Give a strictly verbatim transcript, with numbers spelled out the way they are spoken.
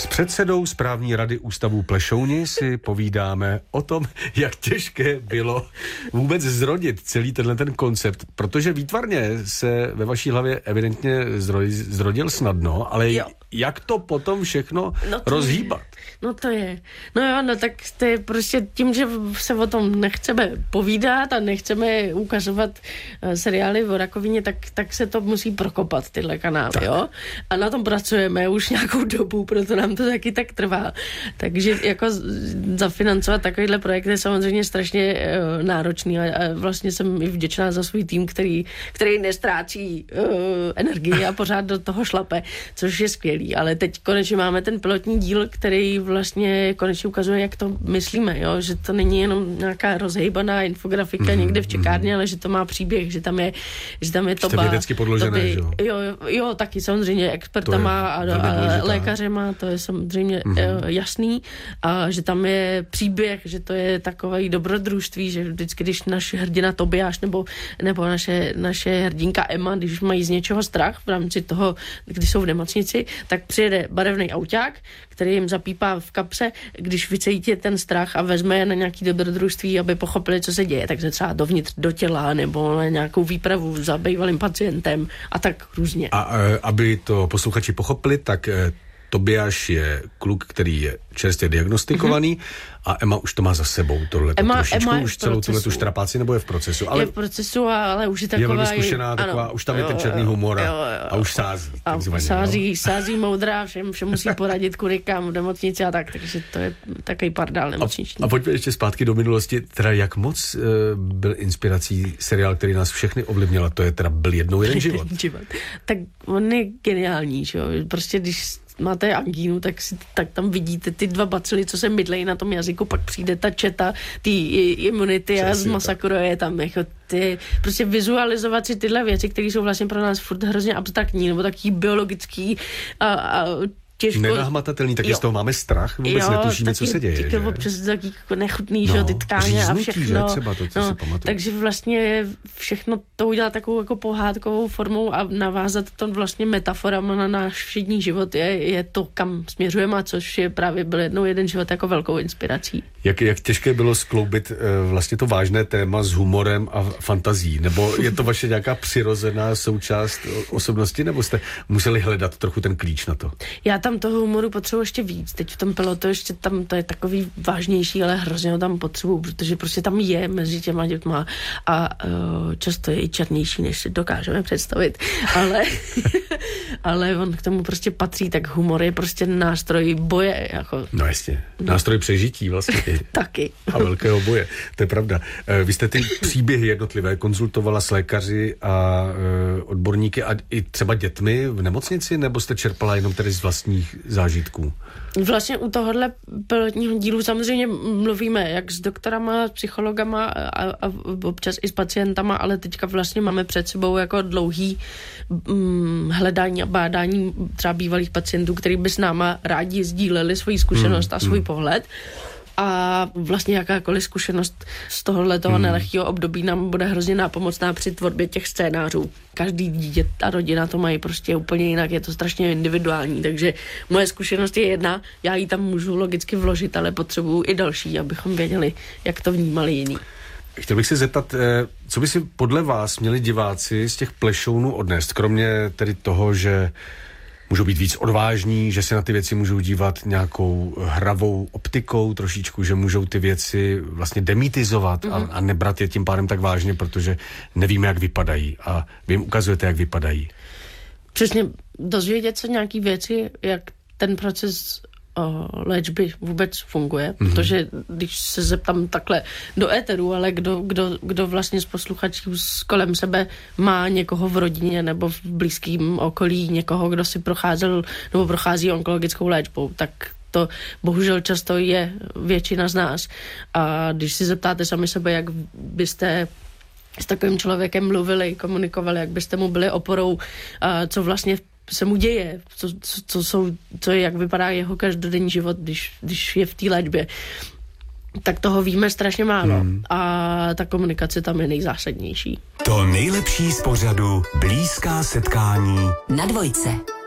S předsedou správní rady Ústavu Plešouni si povídáme o tom, jak těžké bylo vůbec zrodit celý tenhle ten koncept, protože výtvarně se ve vaší hlavě evidentně zrodil snadno, ale jo. Jak to potom všechno no to rozhýbat? Je. No to je. No jo, no tak to je prostě tím, že se o tom nechceme povídat a nechceme ukazovat uh, seriály o rakovině, tak, tak se to musí prokopat, tyhle kanály, tak. Jo? A na tom pracujeme už nějakou dobu, proto nám to taky tak trvá. Takže jako zafinancovat takovýhle projekt je samozřejmě strašně uh, náročný a, a vlastně jsem i vděčná za svůj tým, který, který nestrácí uh, energii a pořád do toho šlape, což je skvělý. Ale teď konečně máme ten pilotní díl, který vlastně konečně ukazuje, jak to myslíme, jo? Že to není jenom nějaká rozhejbaná infografika mm-hmm, někde v čekárně, mm-hmm. ale že to má příběh, že tam je, že tam je to ba, vědecky podložené, by, jo? Jo, jo, taky samozřejmě expertama a, a lékařema, to je samozřejmě mm-hmm. jasný, a že tam je příběh, že to je takové dobrodružství, že vždycky, když naše hrdina Tobiáš nebo, nebo naše, naše hrdinka Emma, když mají z něčeho strach v rámci toho, když jsou v nemocnici, tak přijede barevný auták, který jim zapípá v kapse, když vycítí ten strach a vezme je na nějaký dobrodružství, aby pochopili, co se děje, takže třeba dovnitř do těla nebo na nějakou výpravu za bývalým pacientem a tak různě. A, a aby to posluchači pochopili, tak Tobiáš je kluk, který je čerstvě diagnostikovaný mm-hmm. a Emma už to má za sebou, tohle trošičku, Emma už celou tuhle tu štrapáci, nebo je v procesu? Ale je v procesu, ale už je taková... Je velmi zkušená, taková, ano, už tam je jo, ten černý jo, humor a, jo, jo, a už sází. A takzvaně, sází, no? sází moudrá, všem, všem musí poradit kudy kam v nemocnici a tak, takže to je takový pardál nemocniční. A, a pojďme ještě zpátky do minulosti, teda jak moc uh, byl inspirací seriál, který nás všechny ovlivnil, to je teda Byl jednou jeden život. Tak on je geniální, že jo, prostě když máte angínu, tak, si, tak tam vidíte ty dva bacily, co se mydlejí na tom jazyku, pak přijde ta četa, ty imunity a zmasakruje tam jako ty, prostě vizualizovat si tyhle věci, které jsou vlastně pro nás furt hrozně abstraktní, nebo taky biologický a, a těžko... Nenahmatatelný, tak z toho máme strach, vůbec jo, netušíme, co se děje. Jo, občas taky jako nechutný, no, že ty tkáně a všechno. Že, třeba to, co no, si pamatuju. Takže vlastně všechno to udělat takovou jako pohádkovou formou a navázat to vlastně metaforama na náš všední život je, je to, kam směřujeme a což je právě Byl jednou jeden život jako velkou inspirací. Jak, jak těžké bylo skloubit uh, vlastně to vážné téma s humorem a fantazí? Nebo je to vaše nějaká přirozená součást osobnosti, nebo jste museli hledat trochu ten klíč na to? Já tam toho humoru potřebuji ještě víc. Teď v tom pilotu ještě tam to je takový vážnější, ale hrozně ho tam potřebuji, protože prostě tam je mezi těma dětma a uh, často je i černější, než si dokážeme představit. Ale, ale on k tomu prostě patří, tak humor je prostě nástroj boje. Jako. No jasně. Nástroj přežití vlastně. Taky. A velkého boje. To je pravda. Vy jste ty příběhy jednotlivé konzultovala s lékaři a uh, odborníky a i třeba dětmi v nemocnici, nebo jste čerpala jenom tedy z vlastních zážitků? Vlastně u tohohle pilotního dílu samozřejmě mluvíme jak s doktorama, s psychologama a, a občas i s pacientama, ale teďka vlastně máme před sebou jako dlouhý hm, hledání a bádání třeba bývalých pacientů, který by s náma rádi sdíleli svoji zkušenost hmm, a svůj hmm. pohled. A vlastně jakákoliv zkušenost z tohohle toho hmm. nelehkého období nám bude hrozně nápomocná při tvorbě těch scénářů. Každý dítě a rodina to mají prostě úplně jinak, je to strašně individuální, takže moje zkušenost je jedna, já ji tam můžu logicky vložit, ale potřebuju i další, abychom věděli, jak to vnímali jiní. Chtěl bych se zeptat, co by si podle vás měli diváci z těch Plešounů odnést, kromě tedy toho, že můžou být víc odvážní, že se na ty věci můžou dívat nějakou hravou optikou trošičku, že můžou ty věci vlastně demitizovat mm-hmm. a, a nebrat je tím pádem tak vážně, protože nevíme, jak vypadají a vy jim ukazujete, jak vypadají. Přesně dozvědět se nějaký věci, jak ten proces o léčby vůbec funguje, mm-hmm. protože když se zeptám takhle do éteru, ale kdo, kdo, kdo vlastně z posluchačů kolem sebe má někoho v rodině nebo v blízkém okolí, někoho, kdo si procházel nebo prochází onkologickou léčbou, tak to bohužel často je většina z nás. A když si zeptáte sami sebe, jak byste s takovým člověkem mluvili, komunikovali, jak byste mu byli oporou, co vlastně se mu děje, co, co, co, jsou, co je, jak vypadá jeho každodenní život, když, když je v té léčbě, tak toho víme strašně málo. Hmm. A ta komunikace tam je nejzásadnější. To nejlepší z pořadu Blízká setkání na Dvojce.